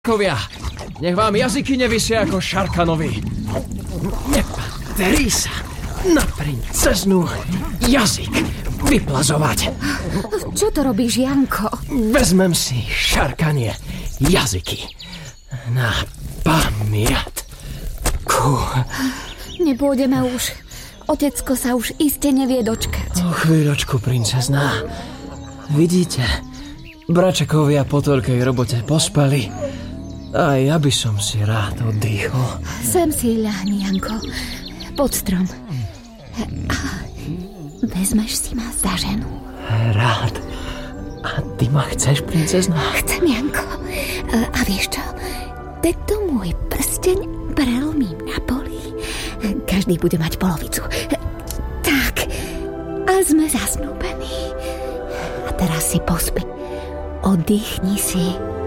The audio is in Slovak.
Kovia, nech vám jazyky nevysia ako Šarkanovi. Nepatrí sa na princeznu jazyk vyplazovať. Čo to robíš, Janko? Vezmem si Šarkanie jazyky na pamiatku. Nepôjdeme už. Otecko sa už iste nevie dočkať. Chvíľočku, princezná. Vidíte, bračakovia po toľkej robote pospali. A ja by som si rád oddychol. Sem si ľahni, Janko. Pod strom. Vezmeš si ma za ženu? Rád. A ty ma chceš, princezná? Chcem, Janko. A vieš čo? Tento môj prsteň prelomím na poli. Každý bude mať polovicu. Tak. A sme zasnúbení. A teraz si pospí. Oddychni si.